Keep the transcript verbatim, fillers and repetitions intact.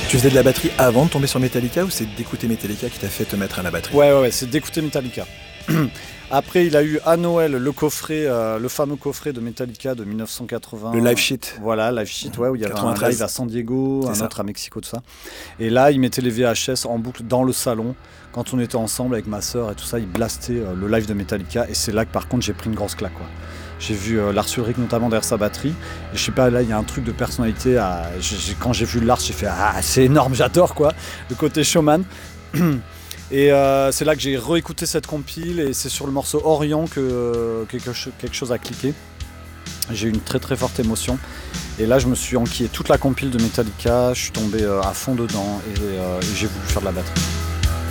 Tu faisais de la batterie avant de tomber sur Metallica ou c'est d'écouter Metallica qui t'a fait te mettre à la batterie? Ouais, ouais, ouais, c'est d'écouter Metallica. Après, il a eu à Noël le coffret, euh, le fameux coffret de Metallica de mille neuf cent quatre-vingts. Le live sheet. Voilà, live sheet, ouais, où il y avait quatre-vingt-treize. Un live à San Diego, c'est un ça. autre à Mexico, tout ça. Et là, il mettait les V H S en boucle dans le salon. Quand on était ensemble avec ma sœur et tout ça, il blastait euh, le live de Metallica. Et c'est là que par contre, j'ai pris une grosse claque, quoi. J'ai vu euh, Lars Ulrich notamment derrière sa batterie. Et je sais pas, là, il y a un truc de personnalité. À... j'ai, j'ai, quand j'ai vu Lars, j'ai fait ah, c'est énorme, j'adore, quoi. Le côté showman. Et euh, c'est là que j'ai réécouté cette compile et c'est sur le morceau Orient que euh, quelque, quelque chose a cliqué. J'ai eu une très très forte émotion et là je me suis enquillé toute la compile de Metallica, je suis tombé euh, à fond dedans et, euh, et j'ai voulu faire de la batterie.